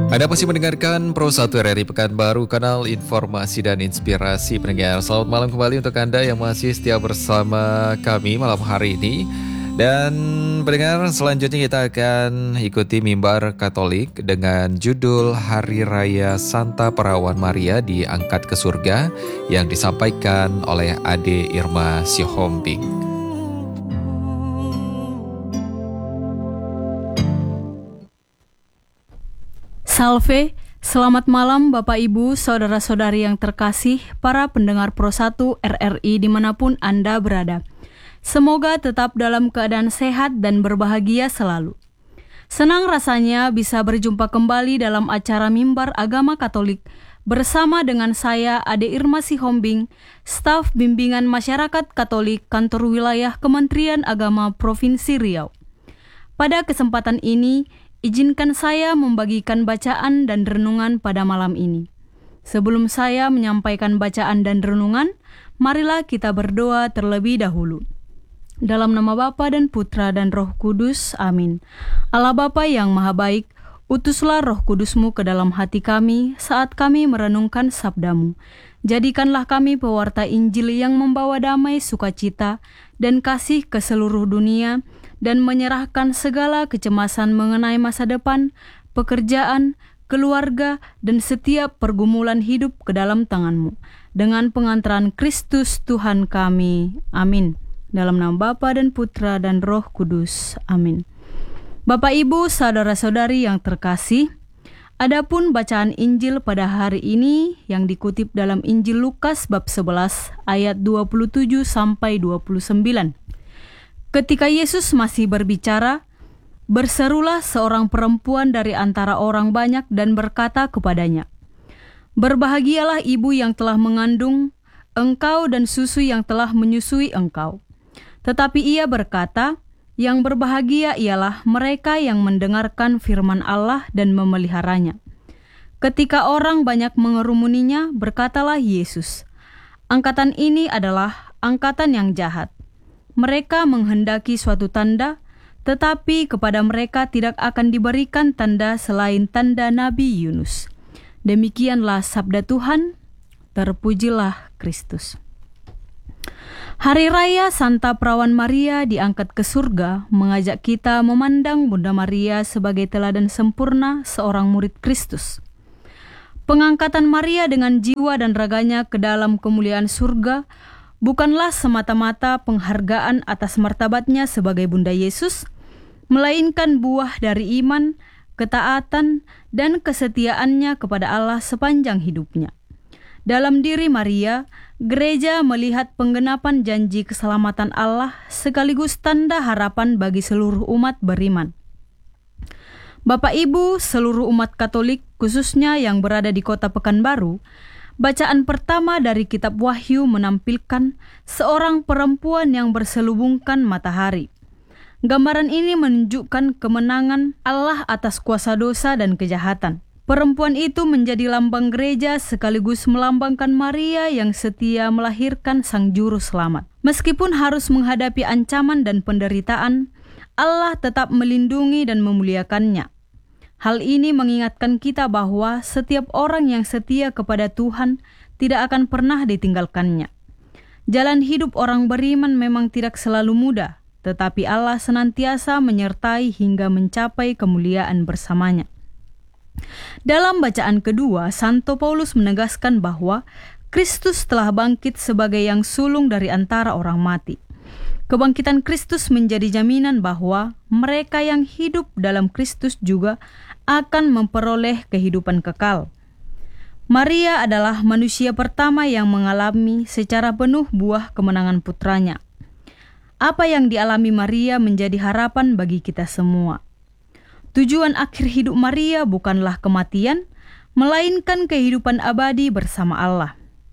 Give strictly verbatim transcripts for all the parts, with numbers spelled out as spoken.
Anda masih mendengarkan Pro satu R R I Pekanbaru, kanal informasi dan inspirasi pendengar. Selamat malam kembali untuk Anda yang masih setia bersama kami malam hari ini. Dan pendengar, selanjutnya kita akan ikuti mimbar Katolik dengan judul Hari Raya Santa Perawan Maria diangkat ke surga yang disampaikan oleh Ade Irma Sihombing. Salve, selamat malam Bapak Ibu, Saudara-saudari yang terkasih, para pendengar Pro satu R R I dimanapun Anda berada. Semoga tetap dalam keadaan sehat dan berbahagia selalu. Senang rasanya bisa berjumpa kembali dalam acara Mimbar Agama Katolik bersama dengan saya Ade Irma Sihombing, staf bimbingan masyarakat Katolik Kantor Wilayah Kementerian Agama Provinsi Riau. Pada kesempatan ini, izinkan saya membagikan bacaan dan renungan pada malam ini. Sebelum saya menyampaikan bacaan dan renungan, marilah kita berdoa terlebih dahulu. Dalam nama Bapa dan Putra dan Roh Kudus, amin. Allah Bapa yang Maha Baik, utuslah Roh Kudus-Mu ke dalam hati kami saat kami merenungkan sabda-Mu. Jadikanlah kami pewarta Injil yang membawa damai, sukacita, dan kasih ke seluruh dunia, dan menyerahkan segala kecemasan mengenai masa depan, pekerjaan, keluarga, dan setiap pergumulan hidup ke dalam tangan-Mu. Dengan pengantaran Kristus Tuhan kami. Amin. Dalam nama Bapa dan Putra dan Roh Kudus. Amin. Bapak Ibu, saudara-saudari yang terkasih, adapun bacaan Injil pada hari ini yang dikutip dalam Injil Lukas bab sebelas ayat dua puluh tujuh sampai dua puluh sembilan. Ketika Yesus masih berbicara, berserulah seorang perempuan dari antara orang banyak dan berkata kepadanya, "Berbahagialah ibu yang telah mengandung engkau dan susu yang telah menyusui engkau." Tetapi ia berkata, "Yang berbahagia ialah mereka yang mendengarkan firman Allah dan memeliharanya." Ketika orang banyak mengerumuninya, berkatalah Yesus, "Angkatan ini adalah angkatan yang jahat. Mereka menghendaki suatu tanda, tetapi kepada mereka tidak akan diberikan tanda selain tanda Nabi Yunus." Demikianlah sabda Tuhan, terpujilah Kristus. Hari Raya Santa Perawan Maria diangkat ke surga mengajak kita memandang Bunda Maria sebagai teladan sempurna seorang murid Kristus. Pengangkatan Maria dengan jiwa dan raganya ke dalam kemuliaan surga bukanlah semata-mata penghargaan atas martabatnya sebagai Bunda Yesus, melainkan buah dari iman, ketaatan, dan kesetiaannya kepada Allah sepanjang hidupnya. Dalam diri Maria, gereja melihat penggenapan janji keselamatan Allah sekaligus tanda harapan bagi seluruh umat beriman. Bapak Ibu, seluruh umat Katolik, khususnya yang berada di kota Pekanbaru, bacaan pertama dari kitab Wahyu menampilkan seorang perempuan yang berselubungkan matahari. Gambaran ini menunjukkan kemenangan Allah atas kuasa dosa dan kejahatan. Perempuan itu menjadi lambang gereja sekaligus melambangkan Maria yang setia melahirkan Sang Juru Selamat. Meskipun harus menghadapi ancaman dan penderitaan, Allah tetap melindungi dan memuliakannya. Hal ini mengingatkan kita bahwa setiap orang yang setia kepada Tuhan tidak akan pernah ditinggalkannya. Jalan hidup orang beriman memang tidak selalu mudah, tetapi Allah senantiasa menyertai hingga mencapai kemuliaan bersamanya. Dalam bacaan kedua, Santo Paulus menegaskan bahwa Kristus telah bangkit sebagai yang sulung dari antara orang mati. Kebangkitan Kristus menjadi jaminan bahwa mereka yang hidup dalam Kristus juga akan memperoleh kehidupan kekal. Maria adalah manusia pertama yang mengalami secara penuh buah kemenangan putranya. Apa yang dialami Maria menjadi harapan bagi kita semua. Tujuan akhir hidup Maria bukanlah kematian, melainkan kehidupan abadi bersama Allah.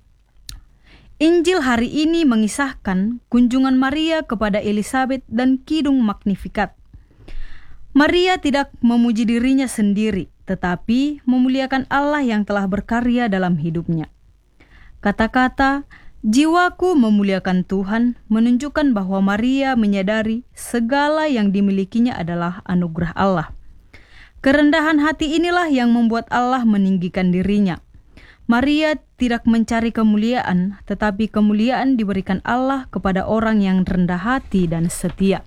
Injil hari ini mengisahkan kunjungan Maria kepada Elisabet dan kidung Magnificat. Maria tidak memuji dirinya sendiri, tetapi memuliakan Allah yang telah berkarya dalam hidupnya. Kata-kata, "Jiwaku memuliakan Tuhan," menunjukkan bahwa Maria menyadari segala yang dimilikinya adalah anugerah Allah. Kerendahan hati inilah yang membuat Allah meninggikan dirinya. Maria tidak mencari kemuliaan, tetapi kemuliaan diberikan Allah kepada orang yang rendah hati dan setia.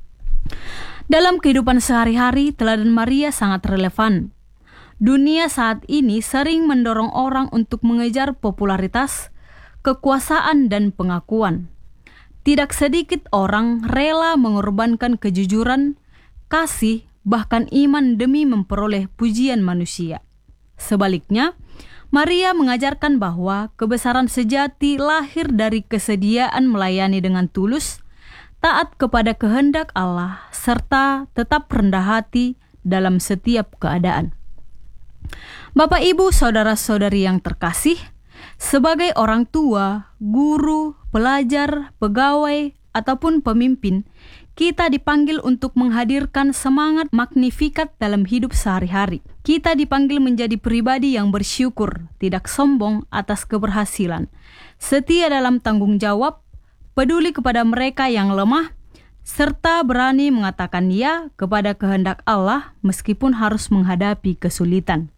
Dalam kehidupan sehari-hari, teladan Maria sangat relevan. Dunia saat ini sering mendorong orang untuk mengejar popularitas, kekuasaan, dan pengakuan. Tidak sedikit orang rela mengorbankan kejujuran, kasih, bahkan iman demi memperoleh pujian manusia. Sebaliknya, Maria mengajarkan bahwa kebesaran sejati lahir dari kesediaan melayani dengan tulus, taat kepada kehendak Allah, serta tetap rendah hati dalam setiap keadaan. Bapak, Ibu, saudara-saudari yang terkasih, sebagai orang tua, guru, pelajar, pegawai, ataupun pemimpin, kita dipanggil untuk menghadirkan semangat magnifikat dalam hidup sehari-hari. Kita dipanggil menjadi pribadi yang bersyukur, tidak sombong atas keberhasilan, setia dalam tanggung jawab, peduli kepada mereka yang lemah, serta berani mengatakan ya kepada kehendak Allah meskipun harus menghadapi kesulitan.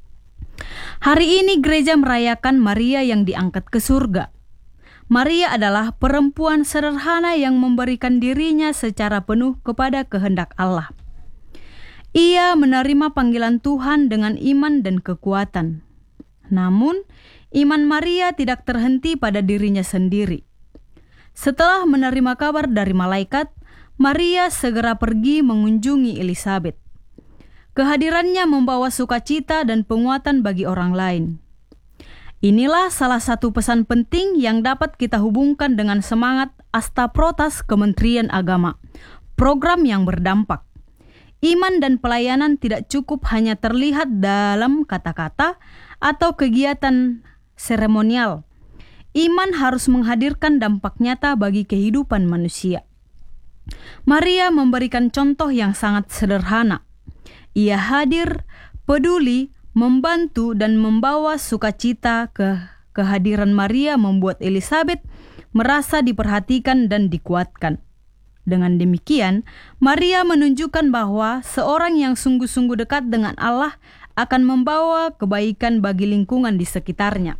Hari ini gereja merayakan Maria yang diangkat ke surga. Maria adalah perempuan sederhana yang memberikan dirinya secara penuh kepada kehendak Allah. Ia menerima panggilan Tuhan dengan iman dan kekuatan. Namun, iman Maria tidak terhenti pada dirinya sendiri. Setelah menerima kabar dari malaikat, Maria segera pergi mengunjungi Elisabet. Kehadirannya membawa sukacita dan penguatan bagi orang lain. Inilah salah satu pesan penting yang dapat kita hubungkan dengan semangat Astaprotas Kementerian Agama, program yang berdampak. Iman dan pelayanan tidak cukup hanya terlihat dalam kata-kata atau kegiatan seremonial. Iman harus menghadirkan dampak nyata bagi kehidupan manusia. Maria memberikan contoh yang sangat sederhana. Ia hadir, peduli, membantu, dan membawa sukacita. Ke kehadiran Maria membuat Elisabet merasa diperhatikan dan dikuatkan. Dengan demikian, Maria menunjukkan bahwa seorang yang sungguh-sungguh dekat dengan Allah akan membawa kebaikan bagi lingkungan di sekitarnya.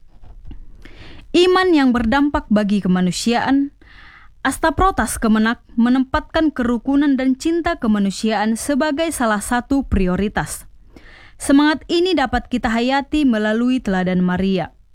Iman yang berdampak bagi kemanusiaan. Astaprotas Kemenak menempatkan kerukunan dan cinta kemanusiaan sebagai salah satu prioritas. Semangat ini dapat kita hayati melalui teladan Maria.